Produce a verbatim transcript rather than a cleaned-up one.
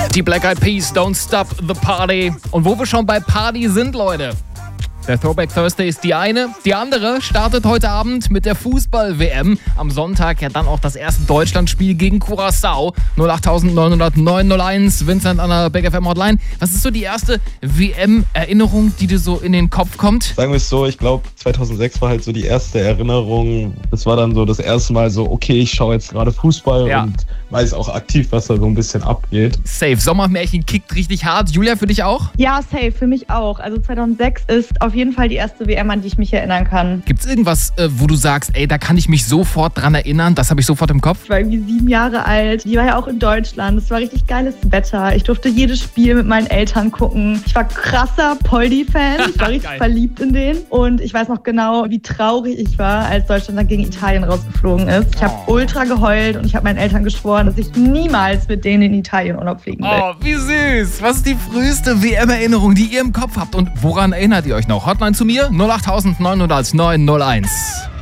Die Black Eyed Peas, Don't Stop the Party. Und wo wir schon bei Party sind, Leute. Der Throwback Thursday ist die eine. Die andere startet heute Abend mit der Fußball-W M. Am Sonntag ja dann auch das erste Deutschlandspiel gegen Curaçao. null acht neun null null neun null eins, Vincent an der Big F M Hotline. Was ist so die erste W M-Erinnerung, die dir so in den Kopf kommt? Sagen wir es so, ich glaube zweitausendsechs war halt so die erste Erinnerung. Das war dann so das erste Mal so, okay, ich schaue jetzt gerade Fußball Ja. und weiß auch aktiv, was da so ein bisschen abgeht. Safe. Sommermärchen kickt richtig hart. Julia, für dich auch? Ja, safe, für mich auch. Also zweitausendsechs ist auf jeden Fall die erste W M, an die ich mich erinnern kann. Gibt's irgendwas, äh, wo du sagst, ey, da kann ich mich sofort dran erinnern, das habe ich sofort im Kopf? Ich war irgendwie sieben Jahre alt. Die war ja auch in Deutschland. Es war richtig geiles Wetter. Ich durfte jedes Spiel mit meinen Eltern gucken. Ich war krasser Poldi-Fan. Ich war richtig Geil. verliebt in den. Und ich weiß noch genau, wie traurig ich war, als Deutschland dann gegen Italien rausgeflogen ist. Ich habe Oh. ultra geheult und ich habe meinen Eltern geschworen, dass ich niemals mit denen in Italien Urlaub fliegen will. Oh, wie süß. Was ist die früheste W M-Erinnerung, die ihr im Kopf habt? Und woran erinnert ihr euch noch? Hotline zu mir null acht neun null null neun null eins.